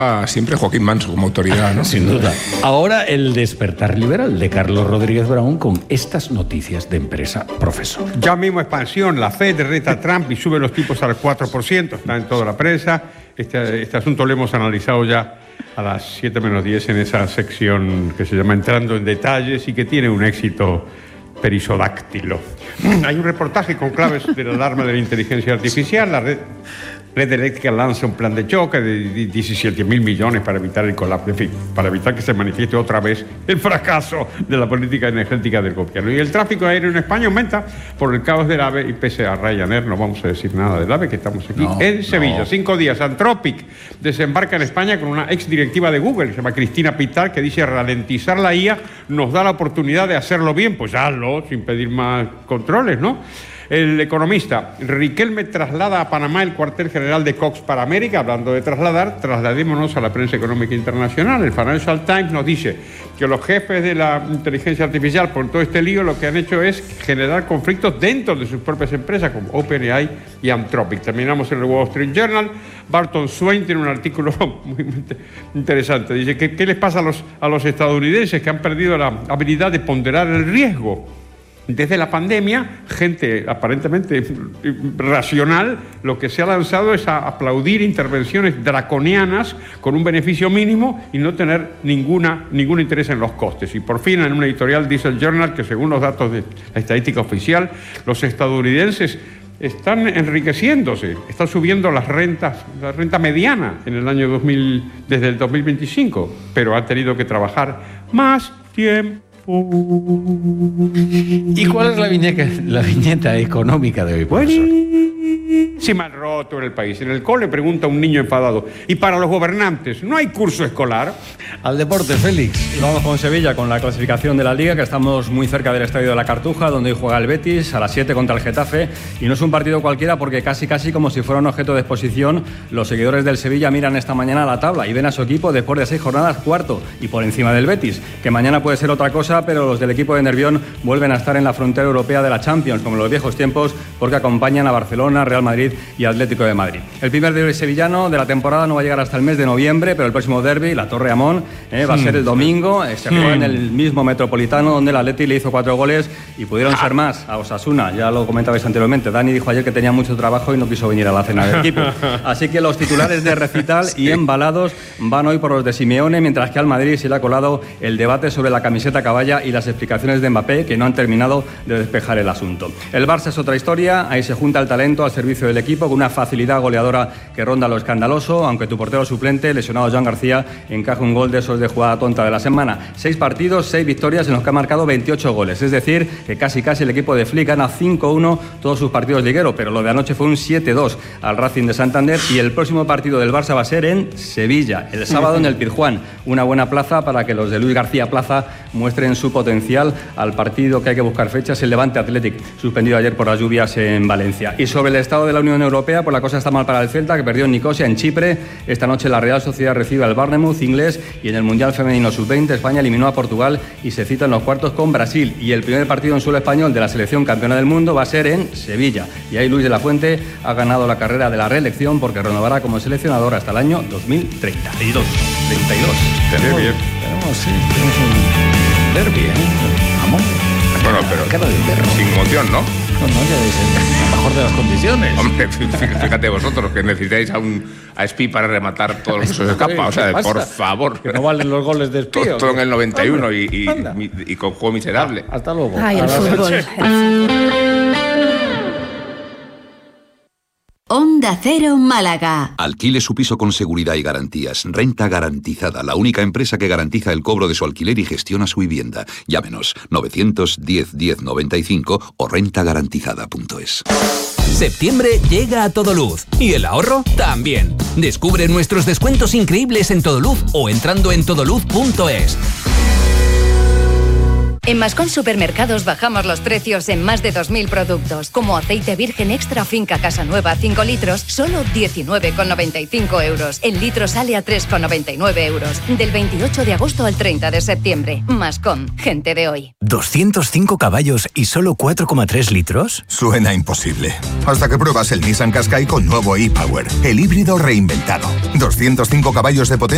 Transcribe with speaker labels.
Speaker 1: Siempre Joaquín Manso como autoridad, ¿no?
Speaker 2: Sin duda. Ahora el despertar liberal de Carlos Rodríguez Brown con estas noticias de empresa, profesor.
Speaker 3: Ya mismo expansión, la Fed reta a Trump y sube los tipos al 4%, está en toda la prensa. Este asunto lo hemos analizado ya a las 7:10 en esa sección que se llama Entrando en Detalles y que tiene un éxito perisodáctilo. Hay un reportaje con claves de la alarma de la inteligencia artificial. La Red Eléctrica lanza un plan de choque de 17.000 millones para evitar el colapso, en fin, para evitar que se manifieste otra vez el fracaso de la política energética del gobierno. Y el tráfico aéreo en España aumenta por el caos del AVE y pese a Ryanair, no vamos a decir nada del AVE, que estamos aquí en Sevilla. 5 días, Anthropic desembarca en España con una exdirectiva de Google, que se llama Cristina Pitar, que dice ralentizar la IA nos da la oportunidad de hacerlo bien, pues hazlo, sin pedir más controles, ¿no? El economista, Riquelme traslada a Panamá el cuartel general de Cox para América. Hablando de trasladar, trasladémonos a la prensa económica internacional. El Financial Times nos dice que los jefes de la inteligencia artificial, por todo este lío, lo que han hecho es generar conflictos dentro de sus propias empresas, como OpenAI y Anthropic. Terminamos en el Wall Street Journal. Barton Swain tiene un artículo muy interesante. Dice que ¿qué les pasa a los estadounidenses que han perdido la habilidad de ponderar el riesgo? Desde la pandemia, gente aparentemente racional, lo que se ha lanzado es a aplaudir intervenciones draconianas con un beneficio mínimo y no tener ningún interés en los costes. Y por fin, en una editorial dice el Journal que según los datos de la estadística oficial, los estadounidenses están enriqueciéndose, están subiendo las rentas, la renta mediana en el año 2000, desde el 2025, pero han tenido que trabajar más tiempo.
Speaker 2: ¿Y cuál es la viñeta económica de hoy, profesor?
Speaker 3: Sí, mal roto en el país. En el cole pregunta un niño enfadado: ¿y para los gobernantes no hay curso escolar?
Speaker 2: Al deporte, Félix.
Speaker 4: Vamos con Sevilla, con la clasificación de la Liga, que estamos muy cerca del Estadio de la Cartuja, donde hoy juega el Betis a las 7 contra el Getafe. Y no es un partido cualquiera porque casi como si fuera un objeto de exposición, los seguidores del Sevilla miran esta mañana a la tabla y ven a su equipo después de 6 jornadas cuarto y por encima del Betis, que mañana puede ser otra cosa, pero los del equipo de Nervión vuelven a estar en la frontera europea de la Champions, como en los viejos tiempos, porque acompañan a Barcelona, Real Madrid y Atlético de Madrid. El primer derbi sevillano de la temporada no va a llegar hasta el mes de noviembre, pero el próximo derbi, la Torre Amón, va a ser el domingo. Se juega en el mismo Metropolitano, donde el Atleti le hizo 4 goles y pudieron ser más a Osasuna. Ya lo comentabais anteriormente. Dani dijo ayer que tenía mucho trabajo y no quiso venir a la cena del equipo. Así que los titulares de recital y embalados van hoy por los de Simeone, mientras que al Madrid se le ha colado el debate sobre la camiseta caballa y las explicaciones de Mbappé, que no han terminado de despejar el asunto. El Barça es otra historia. Ahí se junta el talento al servicio del equipo con una facilidad goleadora que ronda lo escandaloso, aunque tu portero suplente, lesionado Joan García, encaja un gol de esos de jugada tonta de la semana. 6 partidos, 6 victorias en los que ha marcado 28 goles. Es decir, que casi el equipo de Flick gana 5-1 todos sus partidos ligueros, pero lo de anoche fue un 7-2 al Racing de Santander y el próximo partido del Barça va a ser en Sevilla, el sábado en el Pizjuán. Una buena plaza para que los de Luis García Plaza muestren su potencial al partido que hay que buscar fechas, el Levante Athletic, suspendido ayer por las lluvias en Valencia. Y sobre el estado de la Unión Europea, pues la cosa está mal para el Celta, que perdió en Nicosia, en Chipre. Esta noche la Real Sociedad recibe al Bournemouth inglés y en el Mundial Femenino Sub-20 España eliminó a Portugal y se cita en los cuartos con Brasil. Y el primer partido en suelo español de la selección campeona del mundo va a ser en Sevilla. Y ahí Luis de la Fuente ha ganado la carrera de la reelección porque renovará como seleccionador hasta el año 2032. 32.
Speaker 1: Tenemos un derbi, Vamos. Bueno, pero sin moción, ¿no?
Speaker 2: No, ya es la mejor de las condiciones.
Speaker 1: Hombre, fíjate vosotros que necesitáis a Espí para rematar todos los que se os escapa. O sea, por favor.
Speaker 2: Que no valen los goles de Espí.
Speaker 1: Todo en el 91 y con juego miserable.
Speaker 2: Hasta luego.
Speaker 5: Ay, el fútbol.
Speaker 6: Onda Cero Málaga.
Speaker 7: Alquile su piso con seguridad y garantías. Renta Garantizada, la única empresa que garantiza el cobro de su alquiler y gestiona su vivienda. Llámenos 910 10 95 o rentagarantizada.es.
Speaker 8: Septiembre llega a Todoluz y el ahorro también. Descubre nuestros descuentos increíbles en Todoluz o entrando en todoluz.es.
Speaker 9: En Mascón Supermercados bajamos los precios en más de 2.000 productos, como aceite virgen extra Finca Casa Nueva 5 litros, solo 19,95 euros. El litro sale a 3,99 euros. Del 28 de agosto al 30 de septiembre. Mascón, gente de hoy.
Speaker 10: ¿205 caballos y solo 4,3 litros?
Speaker 11: Suena imposible. Hasta que pruebas el Nissan Qashqai con nuevo e-Power, el híbrido reinventado. 205 caballos de potencia